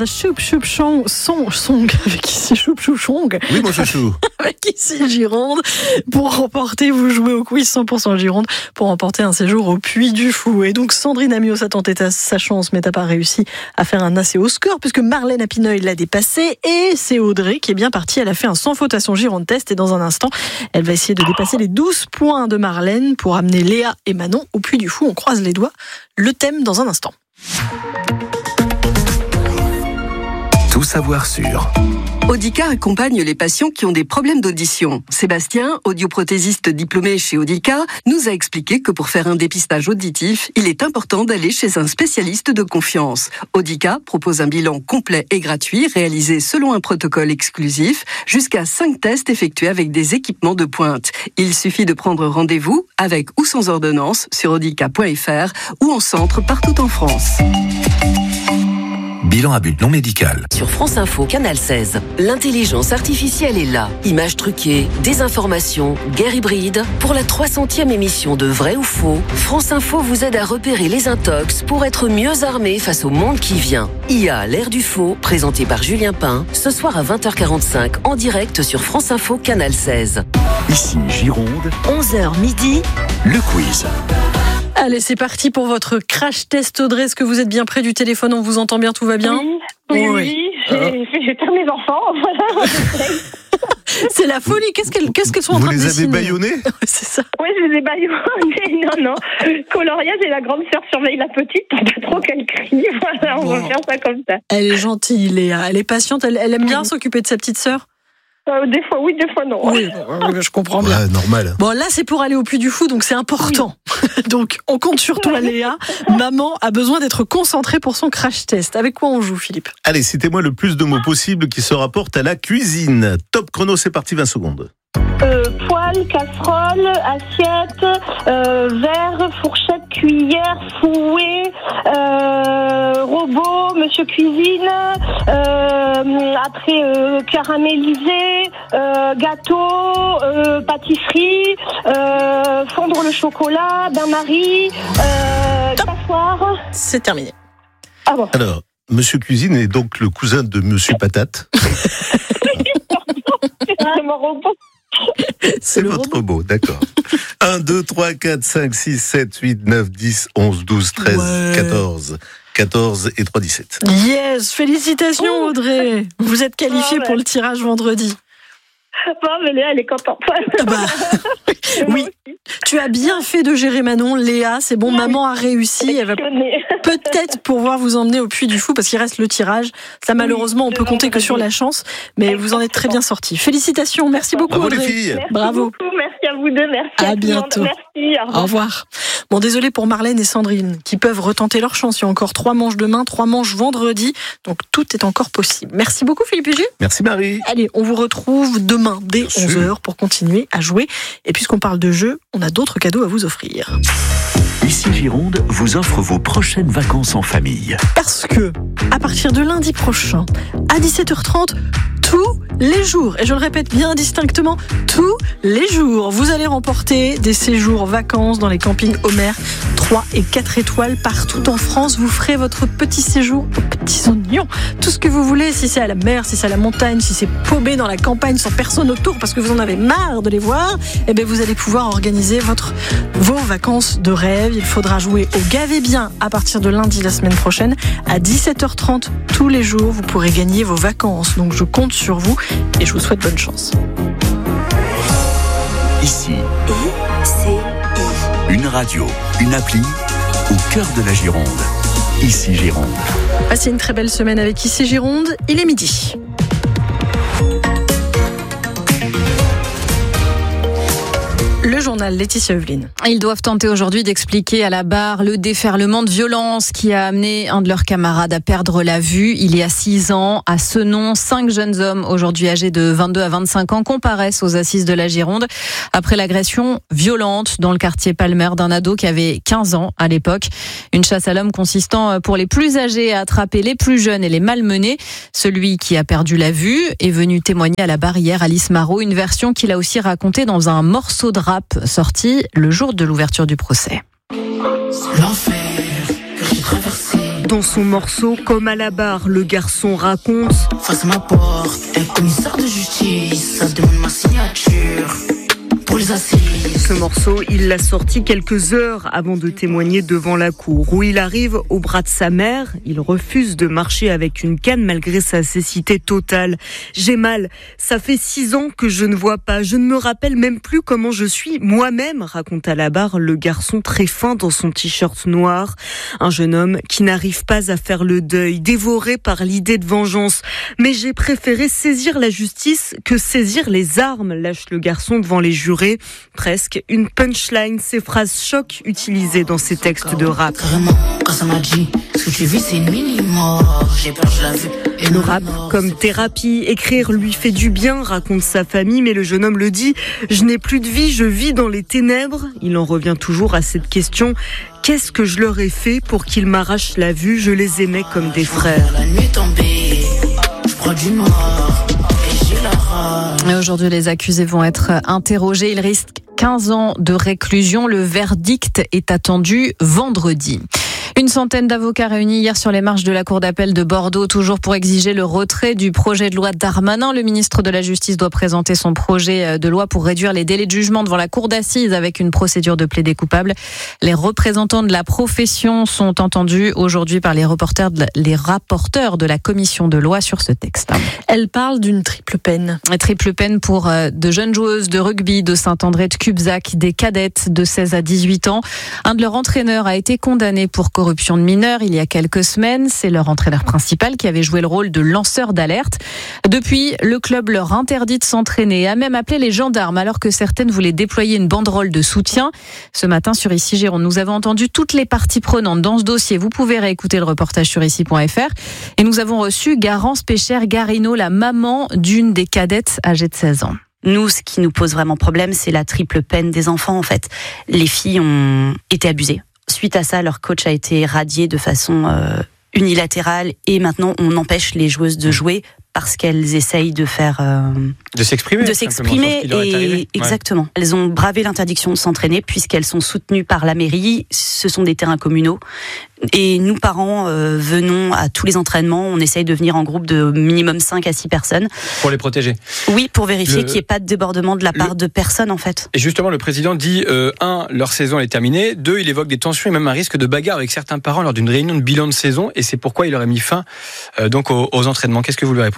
The Choup Choup Song avec ici Choup Choup Chong. Oui, mon chouchou. Avec ici Gironde. Pour remporter, vous jouez au quiz 100% Gironde pour remporter un séjour au Puy du Fou. Et donc Sandrine Amiot a tenté sa chance mais n'a pas réussi à faire un assez haut score puisque Marlène Apinoy l'a dépassé et c'est Audrey qui est bien partie. Elle a fait un sans faute à son Gironde test et dans un instant, elle va essayer de dépasser les 12 points de Marlène pour amener Léa et Manon au Puy du Fou. On croise les doigts. Le thème dans un instant. Tout savoir sur Audica accompagne les patients qui ont des problèmes d'audition. Sébastien, audioprothésiste diplômé chez Audica, nous a expliqué que pour faire un dépistage auditif, il est important d'aller chez un spécialiste de confiance. Audica propose un bilan complet et gratuit, réalisé selon un protocole exclusif, jusqu'à 5 tests effectués avec des équipements de pointe. Il suffit de prendre rendez-vous, avec ou sans ordonnance, sur audica.fr ou en centre partout en France. Bilan à but non médical. Sur France Info, Canal 16, l'intelligence artificielle est là. Images truquées, désinformation, guerre hybride. Pour la 300e émission de Vrai ou Faux, France Info vous aide à repérer les intox pour être mieux armé face au monde qui vient. IA, l'ère du faux, présenté par Julien Pain, ce soir à 20h45 en direct sur France Info, Canal 16. Ici Gironde, 11h midi, le quiz. Allez, c'est parti pour votre crash test Audrey. Est-ce que vous êtes bien près du téléphone? On vous entend bien, tout va bien? Oui. J'ai tous mes enfants, voilà. C'est la folie. Qu'est-ce qu'elles sont en Vous train de les dessiner? avez bâillonnés? C'est ça. Oui, je les ai bâillonnés. Non. Coloriage et la grande sœur surveille la petite pour pas trop qu'elle crie. Voilà, on va faire ça comme ça. Elle est gentille, Léa. Elle est patiente. Elle aime bien s'occuper de sa petite sœur. Des fois oui, des fois non. Oui, je comprends bien. Ouais, normal. Bon, là, c'est pour aller au Puy du Fou, donc c'est important. Oui. Donc, on compte sur toi, Léa. Maman a besoin d'être concentrée pour son crash test. Avec quoi on joue, Philippe? Allez, citez-moi le plus de mots possibles qui se rapportent à la cuisine. Top chrono, c'est parti, 20 secondes. Poêle, casserole, assiette, verre, fourchette, cuillère, fouet, robot, monsieur cuisine, après caramélisé, gâteau, pâtisserie, fondre le chocolat, bain-marie, passoire. C'est terminé. Ah bon. Alors, monsieur cuisine est donc le cousin de monsieur patate. C'est mon robot. C'est votre robot, d'accord. 1, 2, 3, 4, 5, 6, 7, 8, 9, 10, 11, 12, 13, ouais. 14 et 3, 17. Yes, félicitations Audrey. Vous êtes qualifiée pour le tirage vendredi. Bon, mais Léa, elle est contente. Oui, tu as bien fait de gérer Manon. Léa, c'est bon, maman a réussi. Elle va peut-être pouvoir vous emmener au Puy du Fou parce qu'il reste le tirage. Ça, malheureusement, on peut compter que sur la chance, mais vous en êtes très bien sortis. Félicitations, merci beaucoup Bravo, Audrey. les filles. Bravo. Merci à vous deux, merci à bientôt. Merci, au revoir. Bon, désolé pour Marlène et Sandrine qui peuvent retenter leur chance. Il y a encore 3 manches demain, 3 manches vendredi, donc tout est encore possible. Merci beaucoup Philippe Hugu. Merci Marie. Allez, on vous retrouve demain dès 11h pour continuer à jouer. Et puisqu'on parle de jeux, on a d'autres cadeaux à vous offrir. Ici Gironde vous offre vos prochaines vacances en famille. Parce que, à partir de lundi prochain, à 17h30, tous les jours, et je le répète bien distinctement, tous les jours, vous allez remporter des séjours vacances dans les campings Homer 3 et 4 étoiles partout en France. Vous ferez votre petit séjour aux petits oignons. Tout ce que vous voulez, si c'est à la mer, si c'est à la montagne, si c'est paumé dans la campagne sans personne autour parce que vous en avez marre de les voir, eh bien vous allez pouvoir organiser vos vacances de rêve. Il faudra jouer au Gavé Bien à partir de lundi la semaine prochaine à 17h30 tous les jours. Vous pourrez gagner vos vacances. Donc je compte sur vous et je vous souhaite bonne chance. Ici, une radio, une appli au cœur de la Gironde. Ici Gironde. Passez une très belle semaine avec Ici Gironde. Il est midi. Le journal Laetitia Eveline. Ils doivent tenter aujourd'hui d'expliquer à la barre le déferlement de violence qui a amené un de leurs camarades à perdre la vue il y a 6 ans. À Senon, 5 jeunes hommes, aujourd'hui âgés de 22 à 25 ans, comparaissent aux assises de la Gironde après l'agression violente dans le quartier Palmer d'un ado qui avait 15 ans à l'époque. Une chasse à l'homme consistant pour les plus âgés à attraper les plus jeunes et les malmenés. Celui qui a perdu la vue est venu témoigner à la barre hier, Alice Marot, une version qu'il a aussi racontée dans un morceau de rap sorti le jour de l'ouverture du procès. L'enfer que j'ai traversé. dans son morceau. Comme à la barre, le garçon raconte. Face à ma porte, un commissaire de justice, ça demande ma signature pour les assises. Ce morceau, il l'a sorti quelques heures avant de témoigner devant la cour, où il arrive au bras de sa mère. Il refuse de marcher avec une canne malgré sa cécité totale. J'ai mal, ça fait 6 ans que je ne vois pas, je ne me rappelle même plus comment je suis moi-même, raconte à la barre le garçon très fin dans son t-shirt noir. Un jeune homme qui n'arrive pas à faire le deuil, dévoré par l'idée de vengeance. Mais j'ai préféré saisir la justice que saisir les armes, lâche le garçon devant les jurés. Presque une punchline, ces phrases choc utilisées dans ses textes de rap. Le rap comme thérapie, écrire lui fait du bien, raconte sa famille, mais le jeune homme le dit, je n'ai plus de vie, je vis dans les ténèbres. Il en revient toujours à cette question, qu'est-ce que je leur ai fait pour qu'ils m'arrachent la vue, je les aimais comme des frères. La nuit est tombée, je crois du mort. Et aujourd'hui, les accusés vont être interrogés. Ils risquent 15 ans de réclusion. Le verdict est attendu vendredi. Une centaine d'avocats réunis hier sur les marches de la Cour d'appel de Bordeaux, toujours pour exiger le retrait du projet de loi Darmanin. Le ministre de la Justice doit présenter son projet de loi pour réduire les délais de jugement devant la Cour d'assises avec une procédure de plaidé coupable. Les représentants de la profession sont entendus aujourd'hui par les rapporteurs de la commission de loi sur ce texte. Elle parle d'une triple peine. Une triple peine pour de jeunes joueuses de rugby de Saint-André de Cubzac, des cadettes de 16 à 18 ans. Un de leurs entraîneurs a été condamné pour corruption de mineurs il y a quelques semaines. C'est leur entraîneur principal qui avait joué le rôle de lanceur d'alerte. Depuis, le club leur interdit de s'entraîner et a même appelé les gendarmes alors que certaines voulaient déployer une banderole de soutien. Ce matin sur Ici Gironde, nous avons entendu toutes les parties prenantes dans ce dossier. Vous pouvez réécouter le reportage sur ici.fr. Et nous avons reçu Garance Péchère-Garino, la maman d'une des cadettes âgée de 16 ans. Nous, ce qui nous pose vraiment problème, c'est la triple peine des enfants, en fait. Les filles ont été abusées. Suite à ça, leur coach a été radié de façon unilatérale et maintenant on empêche les joueuses de jouer parce qu'elles essayent de faire... de s'exprimer. De s'exprimer, et exactement. Elles ont bravé l'interdiction de s'entraîner puisqu'elles sont soutenues par la mairie. Ce sont des terrains communaux. Et nous, parents, venons à tous les entraînements. On essaye de venir en groupe de minimum 5 à 6 personnes. Pour les protéger. Oui, pour vérifier qu'il n'y ait pas de débordement de la part de personne, en fait. Et justement, le président dit, 1, leur saison est terminée. 2, il évoque des tensions et même un risque de bagarre avec certains parents lors d'une réunion de bilan de saison. Et c'est pourquoi il aurait mis fin donc aux entraînements. Qu'est-ce que vous lui répondez ?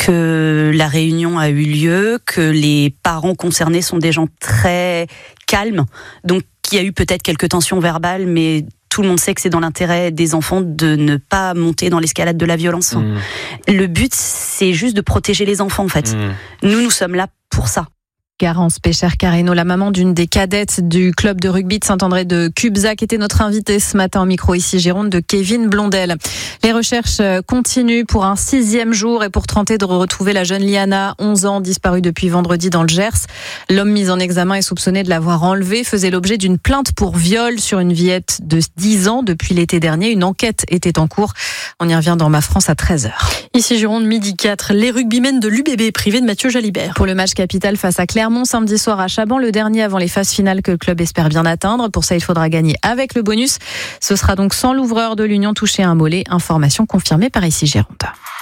Que la réunion a eu lieu, que les parents concernés sont des gens très calmes. Donc, qu'il y a eu peut-être quelques tensions verbales, mais... Tout le monde sait que c'est dans l'intérêt des enfants de ne pas monter dans l'escalade de la violence. Le but, c'est juste de protéger les enfants, en fait. Nous sommes là pour ça. Garance Péchère-Garino, la maman d'une des cadettes du club de rugby de Saint-André de Cubzac, était notre invitée ce matin au micro Ici Gironde de Kevin Blondel. Les recherches continuent pour un 6e jour et pour tenter de retrouver la jeune Liana, 11 ans, disparue depuis vendredi dans le Gers. L'homme mis en examen est soupçonné de l'avoir enlevée, faisait l'objet d'une plainte pour viol sur une fillette de 10 ans depuis l'été dernier. Une enquête était en cours. On y revient dans Ma France à 13h. Ici Gironde, midi 4, les rugbymen de l'UBB privés de Mathieu Jalibert. Pour le match capital face à Clermont, samedi soir à Chaban, le dernier avant les phases finales que le club espère bien atteindre. Pour ça, il faudra gagner avec le bonus. Ce sera donc sans l'ouvreur de l'Union touché à un mollet. Information confirmée par Ici Gironde.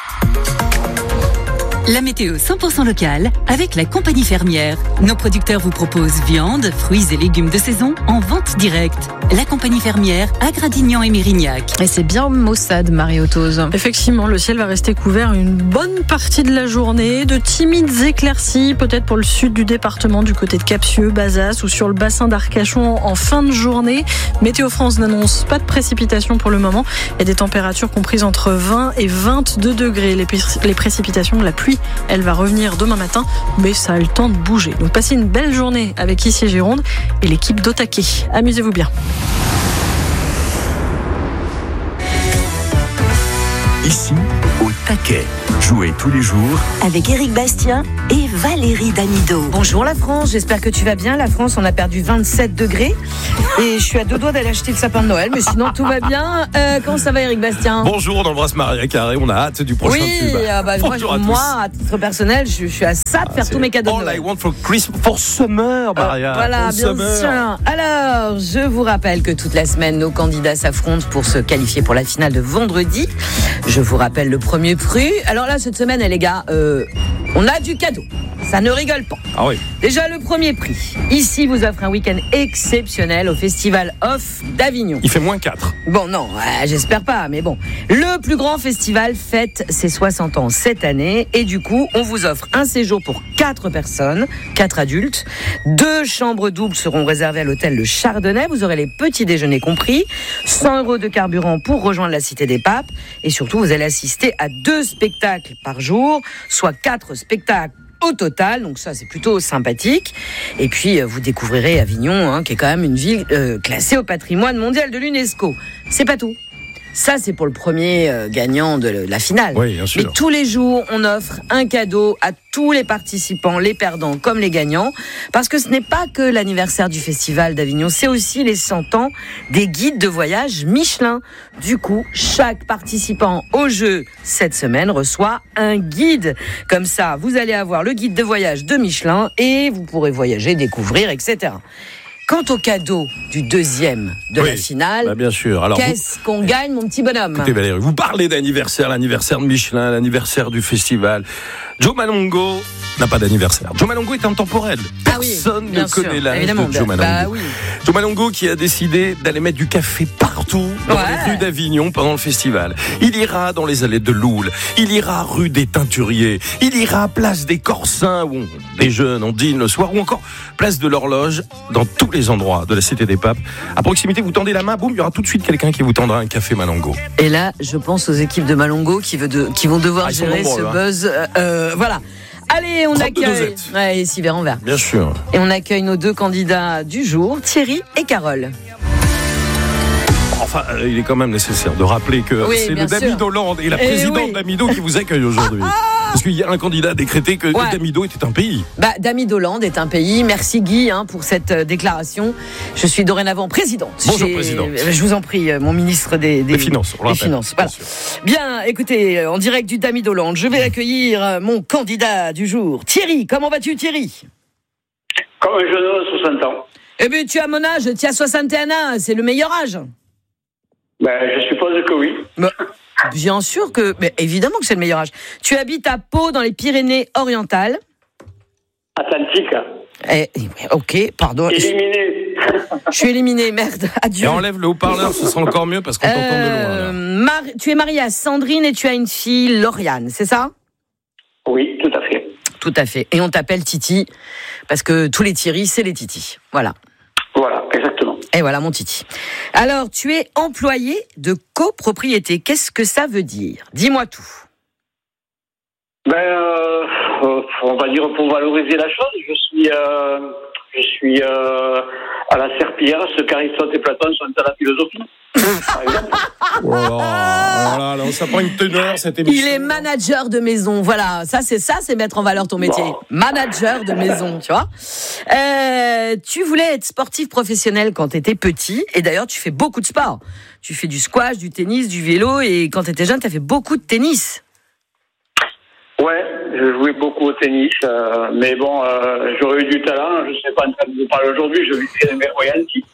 La météo 100% locale avec la compagnie fermière. Nos producteurs vous proposent viande, fruits et légumes de saison en vente directe. La compagnie fermière à Gradignan et Mérignac. Et c'est bien maussade, Marie-Otose. Effectivement, le ciel va rester couvert une bonne partie de la journée. De timides éclaircies, peut-être pour le sud du département, du côté de Capsieux, Bazas ou sur le bassin d'Arcachon en fin de journée. Météo France n'annonce pas de précipitations pour le moment. Il y a des températures comprises entre 20 et 22 degrés. Les précipitations, la pluie, elle va revenir demain matin, mais ça a le temps de bouger. Donc passez une belle journée avec Ici Gironde et l'équipe d'Otaké. Amusez-vous bien. Ici, au taquet. Jouez tous les jours avec Éric Bastien et Valérie Damido. Bonjour la France, j'espère que tu vas bien. La France, on a perdu 27 degrés et je suis à 2 doigts d'aller acheter le sapin de Noël, mais sinon tout va bien. Comment ça va Éric Bastien ? Bonjour, on embrasse Maria Carré, on a hâte du prochain tube. Moi, à titre personnel, je suis à ça de faire tous mes cadeaux de Noël. All I want for Christmas, for summer, Maria. Voilà, bien sûr. Alors, je vous rappelle que toute la semaine, nos candidats s'affrontent pour se qualifier pour la finale de vendredi. Je vous rappelle le premier prix. Alors là, cette semaine, les gars, on a du cadeau. Ça ne rigole pas. Ah oui. Déjà, le premier prix. Ici, vous offre un week-end exceptionnel au Festival Off d'Avignon. Il fait -4. Bon, non, j'espère pas, mais bon. Le plus grand festival fête ses 60 ans cette année. Et du coup, on vous offre un séjour pour 4 personnes, 4 adultes. 2 chambres doubles seront réservées à l'hôtel Le Chardonnay. Vous aurez les petits déjeuners compris. 100 € de carburant pour rejoindre la Cité des Papes. Et surtout, vous allez assister à 2 spectacles par jour, soit 4 spectacles au total, donc ça c'est plutôt sympathique. Et puis vous découvrirez Avignon, qui est quand même une ville classée au patrimoine mondial de l'UNESCO. C'est pas tout. Ça, c'est pour le premier gagnant de la finale. Oui, bien sûr. Mais tous les jours, on offre un cadeau à tous les participants, les perdants comme les gagnants. Parce que ce n'est pas que l'anniversaire du Festival d'Avignon, c'est aussi les 100 ans des guides de voyage Michelin. Du coup, chaque participant au jeu cette semaine reçoit un guide. Comme ça, vous allez avoir le guide de voyage de Michelin et vous pourrez voyager, découvrir, etc. Quant au cadeau du deuxième de la finale, bien sûr. Alors, qu'est-ce qu'on gagne, mon petit bonhomme ? Écoutez Valérie, vous parlez d'anniversaire, l'anniversaire de Michelin, l'anniversaire du festival. Joe Malongo n'a pas d'anniversaire. Joe Malongo est intemporel. Personne ne connaît l'âge de Joe Malongo. Joe Malongo qui a décidé d'aller mettre du café partout dans les rues d'Avignon pendant le festival. Il ira dans les allées de Loul, il ira rue des Teinturiers, il ira place des Corsins où on déjeune, on dîne le soir, ou encore place de l'Horloge, dans tous les endroits de la Cité des Papes. À proximité, vous tendez la main, boum, il y aura tout de suite quelqu'un qui vous tendra un café Malongo. Et là, je pense aux équipes de Malongo qui vont devoir gérer ce buzz. Voilà. Allez, on accueille. Et six verres en verre. Bien sûr. Et on accueille nos 2 candidats du jour, Thierry et Carole. Enfin, il est quand même nécessaire de rappeler que c'est le Damido Land et la présidente Damido qui vous accueille aujourd'hui. Parce qu'il y a un candidat décrété que Damido était un pays. Damido Land est un pays. Merci Guy pour cette déclaration. Je suis dorénavant présidente. Bonjour présidente. Je vous en prie, mon ministre des Finances. Des Finances. Voilà. Bien, écoutez, en direct du Damido Land, je vais accueillir mon candidat du jour, Thierry. Comment vas-tu, Thierry ? Comme un jeune homme de 60 ans. Eh bien, tu as mon âge, tu as 61 ans, c'est le meilleur âge. Je suppose que oui. Bien sûr mais évidemment que c'est le meilleur âge. Tu habites à Pau, dans les Pyrénées-Orientales. Atlantique. Ok, pardon. Éliminé. Je suis éliminé, merde. Adieu. Et enlève le haut-parleur, ce sera encore mieux parce qu'on t'entend de loin. Tu es mariée à Sandrine et tu as une fille, Lauriane, c'est ça ? Oui, tout à fait. Tout à fait. Et on t'appelle Titi parce que tous les Thierry, c'est les Titi. Voilà. Voilà, exactement. Et voilà mon Titi. Alors, tu es employé de copropriété. Qu'est-ce que ça veut dire ? Dis-moi tout. On va dire pour valoriser la chose, je suis à la serpillière, ce qu'Aristote et Platon sont à la philosophie. Par exemple. Voilà, ça prend une teneur cette émission. Il est manager de maison, voilà, ça c'est mettre en valeur ton métier. Manager de maison, tu vois. Tu voulais être sportif professionnel quand tu étais petit, et d'ailleurs tu fais beaucoup de sport. Tu fais du squash, du tennis, du vélo, et quand tu étais jeune, tu as fait beaucoup de tennis. Ouais, je jouais beaucoup au tennis, mais bon, j'aurais eu du talent, je ne sais pas en train de vous parler aujourd'hui, je vais créer mes royalties.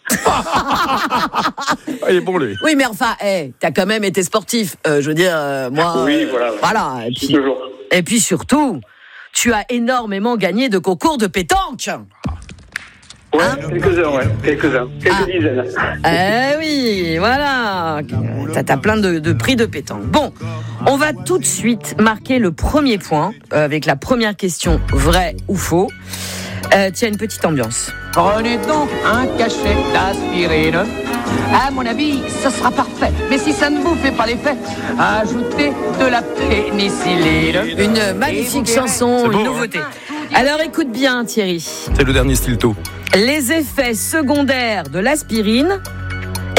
Il est bon lui. Oui, mais enfin, t'as quand même été sportif, je veux dire, moi... Oui, voilà. Et puis surtout, tu as énormément gagné de concours de pétanque. Ouais, quelques-uns, quelques dizaines. Oui, voilà. T'as plein de prix de pétanque. Bon, on va tout de suite marquer le premier point avec la première question, vrai ou faux. Tiens, une petite ambiance. Prenez donc un cachet d'aspirine. À mon avis, ce sera parfait. Mais si ça ne vous fait pas l'effet, ajoutez de la pénicilline. Une magnifique chanson, une nouveauté. Alors écoute bien Thierry. C'est le dernier Stilto. Les effets secondaires de l'aspirine,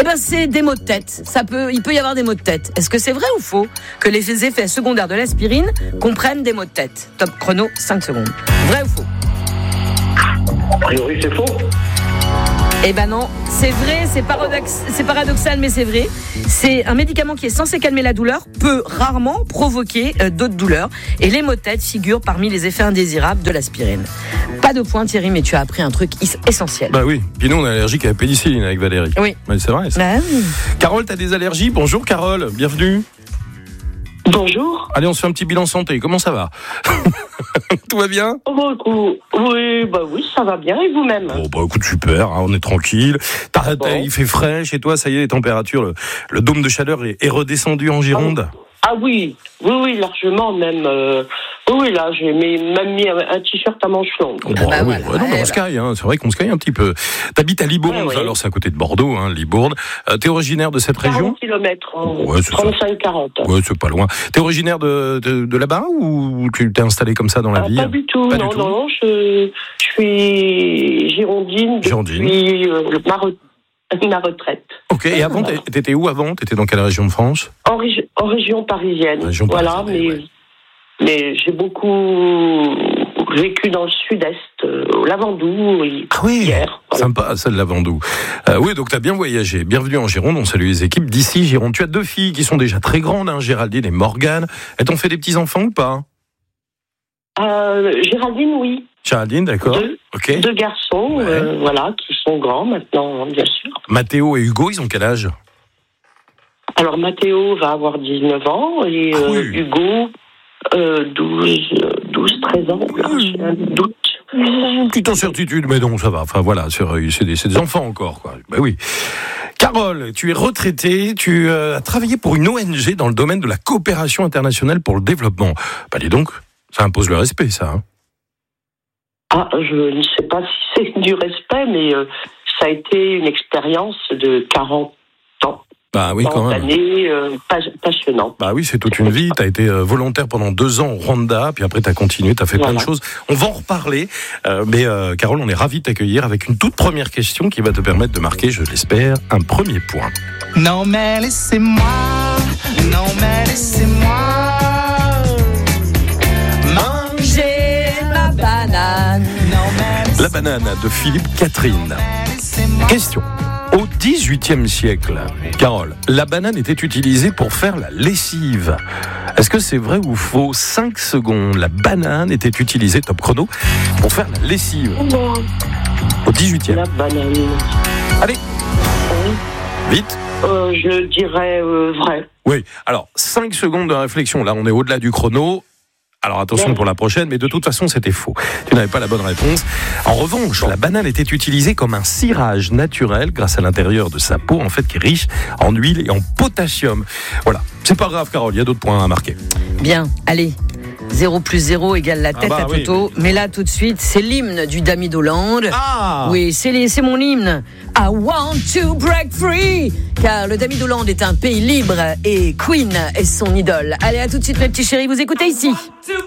ben, c'est des maux de tête. Il peut y avoir des maux de tête. Est-ce que c'est vrai ou faux que les effets secondaires de l'aspirine comprennent des maux de tête? Top chrono, 5 secondes. Vrai ou faux? A priori, c'est faux. Eh ben non, c'est vrai, c'est paradoxal, mais c'est vrai. C'est un médicament qui est censé calmer la douleur, peut rarement provoquer d'autres douleurs. Et les maux de tête figurent parmi les effets indésirables de l'aspirine. Pas de point, Thierry, mais tu as appris un truc essentiel. Bah oui, puis nous on est allergique à la pénicilline avec Valérie. Oui. Mais c'est vrai. Bah oui. Carole, t'as des allergies? Bonjour Carole, bienvenue. Bonjour. Allez, on se fait un petit bilan santé, comment ça va? Tout va bien? Oui, ça va bien, et vous-même? Bon, écoute, super, hein, on est tranquille. Il fait frais chez toi, ça y est, les températures, le dôme de chaleur est redescendu en Gironde? Ah oui, largement même. Là, j'ai même mis un t-shirt à manches longues. On se caille, hein, c'est vrai qu'on se caille un petit peu. T'habites à Libourne, alors c'est à côté de Bordeaux, hein, Libourne. T'es originaire de cette région? 40 km, 35-40. Ouais, c'est pas loin. T'es originaire de là-bas ou tu t'es installé comme ça dans la ville? Pas du tout, non, je suis girondine depuis ma retraite. Ok, et avant, t'étais où avant? T'étais dans quelle région de France? En région parisienne. Mais j'ai beaucoup vécu dans le sud-est, au Lavandou, hier. Voilà. Sympa, ça, le Lavandou. Oui, donc t'as bien voyagé. Bienvenue en Gironde, on salue les équipes d'ici Gironde. Tu as 2 filles qui sont déjà très grandes, hein, Géraldine et Morgane. Elles t'ont fait des petits-enfants ou pas? Géraldine, oui. Géraldine, d'accord. 2 garçons, qui sont grands maintenant, bien sûr. Mathéo et Hugo, ils ont quel âge? Alors, Mathéo va avoir 19 ans et Hugo, 12-13 ans. J'ai un doute. Petite incertitude, mais non, ça va. Enfin, voilà, c'est des enfants encore, quoi. Ben oui. Carole, tu es retraitée, tu as travaillé pour une ONG dans le domaine de la coopération internationale pour le développement. Bah, dis donc, ça impose le respect, ça, hein. Je ne sais pas si c'est du respect, mais ça a été une expérience de 40 ans. Bah oui, quand même. Années passionnantes. Bah oui, c'est toute une vie. T'as été volontaire pendant 2 ans au Rwanda, puis après t'as continué, t'as fait plein de choses. On va en reparler, mais Carole, on est ravis de t'accueillir avec une toute première question qui va te permettre de marquer, je l'espère, un premier point. Non mais laissez-moi manger ma banane. La banane de Philippe Catherine. Question. Au XVIIIe siècle, Carole, la banane était utilisée pour faire la lessive. Est-ce que c'est vrai ou faux? 5 secondes, la banane était utilisée, top chrono, pour faire la lessive. Au XVIIIe. La banane. Allez. Vite. Je dirais vrai. Oui, alors 5 secondes de réflexion. Là, on est au-delà du chrono. Alors attention pour la prochaine, mais de toute façon c'était faux. Tu n'avais pas la bonne réponse. En revanche, la banane était utilisée comme un cirage naturel grâce à l'intérieur de sa peau, en fait, qui est riche en huile et en potassium. Voilà, c'est pas grave Carole, il y a d'autres points à marquer. Bien, allez. 0 plus 0 égale la tête à Toto. Oui. Mais là, tout de suite, c'est l'hymne du Dami d'Hollande. Oui, c'est mon hymne. I want to break free. Car le Dami d'Hollande est un pays libre et Queen est son idole. Allez, à tout de suite, mes petits chéris, vous écoutez ici.